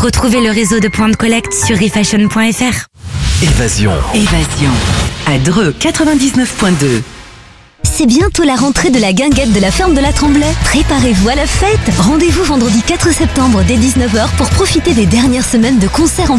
Retrouvez le réseau de points de collecte sur refashion.fr. Évasion. À Dreux 99.2. C'est bientôt la rentrée de la guinguette de la ferme de la Tremblay. Préparez-vous à la fête. Rendez-vous vendredi 4 septembre dès 19h pour profiter des dernières semaines de concerts en